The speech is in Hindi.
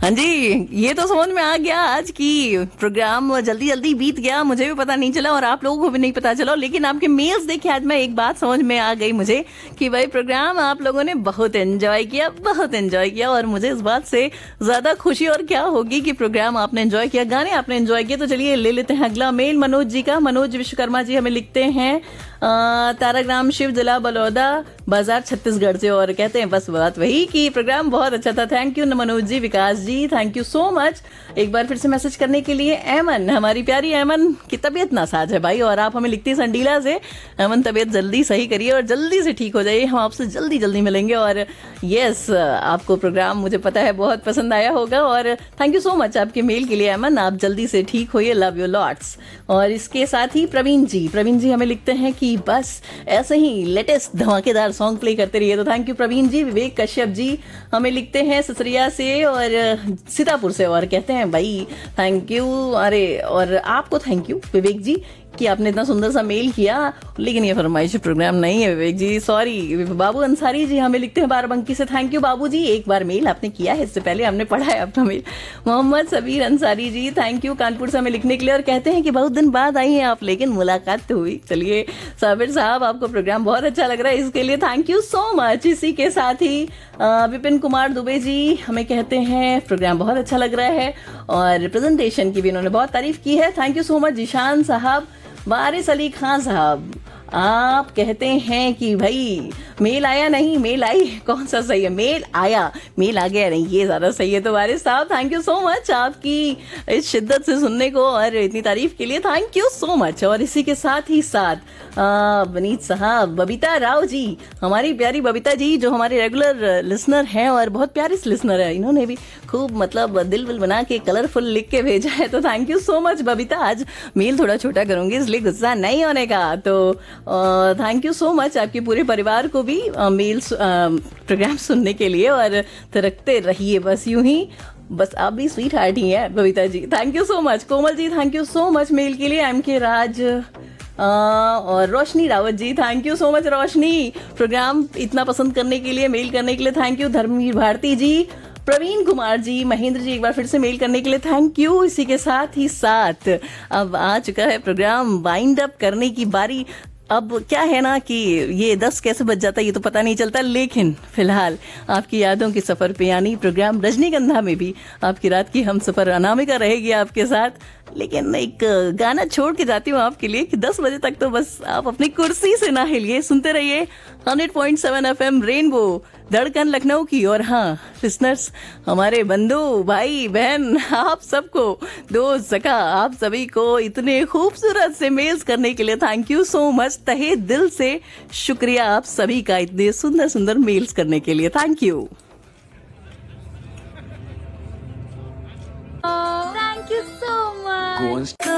हाँ जी, ये तो समझ में आ गया आज की प्रोग्राम जल्दी जल्दी बीत गया, मुझे भी पता नहीं चला और आप लोगों को भी नहीं पता चला, लेकिन आपके मेल्स देखे आज मैं एक बात समझ में आ गई मुझे कि भाई प्रोग्राम आप लोगों ने बहुत एंजॉय किया, बहुत एंजॉय किया। और मुझे इस बात से ज्यादा खुशी और क्या होगी कि प्रोग्राम आपने एंजॉय किया, गाने आपने एंजॉय किए। तो चलिए ले लेते हैं अगला मेल मनोज जी का। मनोज विश्वकर्मा जी हमें लिखते हैं ताराग्राम शिव जिला बलौदा बाजार छत्तीसगढ़ से, और कहते हैं बस बात वही कि प्रोग्राम बहुत अच्छा था। Thank you Manoj ji, Vikas ji, thank you so much एक बार फिर से मैसेज करने के लिए। एमन, हमारी प्यारी एमन की तबीयत नासाज है भाई, और आप हमें लिखती है संडीला से। एमन तबीयत जल्दी सही करिए और जल्दी से ठीक हो जाइए, हम आपसे जल्दी जल्दी मिलेंगे। और यस, आपको प्रोग्राम मुझे पता है बहुत पसंद आया होगा, और थैंक यू सो मच आपके मेल के लिए एमन, आप जल्दी से ठीक होइए, लव यू लॉट्स। और इसके साथ ही प्रवीण जी हमें लिखते हैं कि बस ऐसे ही लेटेस्ट धमाकेदार सॉन्ग प्ले करते रहिए। तो थैंक यू प्रवीण जी। विवेक कश्यप जी हमें लिखते हैं ससरिया से और सीतापुर से, और कहते हैं भाई थैंक यू। अरे और आपको थैंक यू विवेक जी कि आपने इतना सुंदर सा मेल किया, लेकिन ये फरमाइश प्रोग्राम नहीं है विवेक जी, सॉरी। बाबू अंसारी जी हमें लिखते हैं बाराबंकी से, थैंक यू बाबू जी, एक बार मेल आपने किया है, इससे पहले हमने पढ़ा है आपका mail. Mohammad Sabir Ansari ji thank you Kanpur से हमें लिखने के लिए, और कहते हैं कि बहुत दिन बाद आई हैं आप, लेकिन मुलाकात तो हुई। चलिए साबिर साहब, आपको प्रोग्राम बहुत अच्छा लग रहा है, इसके लिए थैंक यू सो मच। इसी के साथ ही विपिन कुमार दुबे जी हमें कहते हैं प्रोग्राम बहुत अच्छा लग रहा है, और प्रेजेंटेशन की भी इन्होंने बहुत तारीफ की है, thank you so much. Zeeshan साहब, वारिस अली खान साहब, आप कहते हैं कि भाई मेल आया नहीं, मेल आई, कौन सा सही है, मेल आया, मेल आ गया नहीं, ये ज्यादा सही है। तो वारिस साहब थैंक यू सो मच आपकी इस शिद्दत से सुनने को और इतनी तारीफ के लिए, थैंक यू सो मच। और इसी के साथ ही साथ वनीत साहब, बबीता राव जी, हमारी प्यारी बबीता जी जो हमारे रेगुलर लिसनर हैं और बहुत प्यारी लिसनर है, इन्होंने भी खूब मतलब दिल विल बना के कलरफुल लिख के भेजा है। तो thank you so much Babita, आज मेल थोड़ा छोटा करूंगी इसलिए गुस्सा नहीं होने का। तो थैंक यू सो मच आपके पूरे परिवार को भी मेल प्रोग्राम सुनने के लिए, और रखते रहिए बस यूं ही, बस आप भी स्वीट हार्ट ही हैं Babita ji, thank you so much. Komal ji thank you so much mail के लिए। एम के राज और रोशनी Rawat ji thank you so much Roshni, programme इतना पसंद करने के लिए, मेल करने के लिए थैंक यू। धर्मवीर भारती जी, प्रवीण कुमार जी, महेंद्र जी एक बार फिर से मेल करने के लिए थैंक यू। इसी के साथ ही साथ अब आ चुका है प्रोग्राम वाइंड अप करने की बारी। अब क्या है ना कि ये 10 कैसे बज जाता है ये तो पता नहीं चलता, लेकिन फिलहाल आपकी यादों के सफर पे यानी प्रोग्राम रजनीगंधा में भी आपकी रात की हम सफर अनामिका रहेगी आपके साथ। लेकिन एक गाना छोड़ के जाती हूँ आपके लिए कि 10 बजे तक तो बस आप अपनी कुर्सी से ना हिलिए, सुनते रहिए 100.7 FM रेनबो धड़कन लखनऊ की। और हाँ लिसनर्स, हमारे बंधु भाई बहन, आप सबको, दोस्त सखा, आप सभी को इतने खूबसूरत से मेल्स करने के लिए थैंक यू सो मच, तहे दिल से शुक्रिया आप सभी का इतने सुंदर सुंदर मेल्स करने के लिए, thank you. Thank you so much.